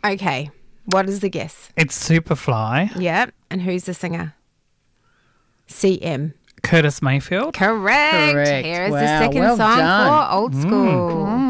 Okay. What is the guess? It's Superfly. Yeah. And who's the singer? CM. Curtis Mayfield. Correct. Correct. Here is the Wow, second well song done. for Old School.